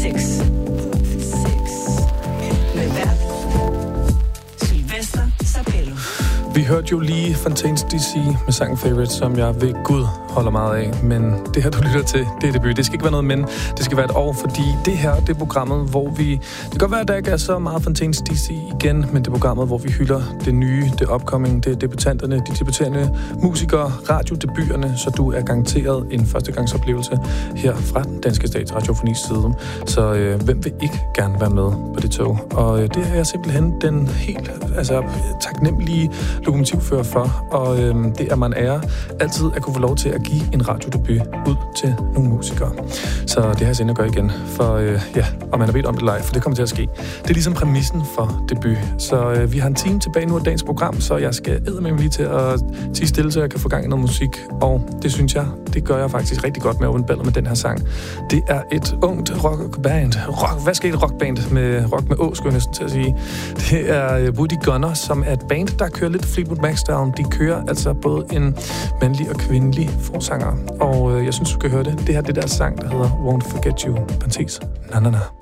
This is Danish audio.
sex. Med vært Sylvester Sabello. Vi hørte jo lige Fontaines DC med sangen Favorite, som jeg ved Gud holder meget af. Men det her, du lytter til, det er debut. Det skal ikke være noget men, det skal være et år, fordi det her, det er programmet, hvor vi... Det kan godt være, at der ikke er så meget Fontaines DC igen, men det er programmet, hvor vi hylder det nye, det upcoming, det er debutanterne, de debuterende musikere, radiodebuterne, så du er garanteret en førstegangsoplevelse her fra den danske statsradiofonis side. Så hvem vil ikke gerne være med på det tog? Og det er jeg simpelthen den helt taknemmelige lokomotivfører for, og det er man ære altid at kunne få lov til at give en radiodebut ud til nogle musikere. Så det har jeg sendt at gøre igen, for og man har bedt om det live, for det kommer til at ske. Det er ligesom præmissen for debut. Så vi har en time tilbage nu af dagens program, så jeg skal eddermame lige til at tige stille, så jeg kan få gang i noget musik, og det synes jeg, det gør jeg faktisk rigtig godt med at åbne ballet med den her sang. Det er et ungt rockband. Rockband med rock med å, skulle jeg næsten til at sige. Det er Woody Gunner, som er et band, der kører lidt Fleetwood Mac-style. De kører altså både en mandlig og kvindelig forsanger. Og jeg synes, du skal høre det. Det her det der sang, der hedder Won't Forget You, parentes, na na na.